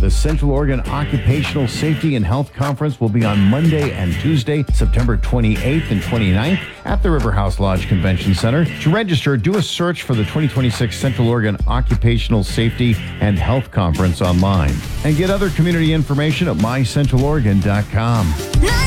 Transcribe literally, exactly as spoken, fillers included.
The Central Oregon Occupational Safety and Health Conference will be on Monday and Tuesday, September twenty-eighth and twenty-ninth at the River House Lodge Convention Center. To register, do a search for the twenty twenty-six Central Oregon Occupational Safety and Health Conference online and get other community information at my central oregon dot com.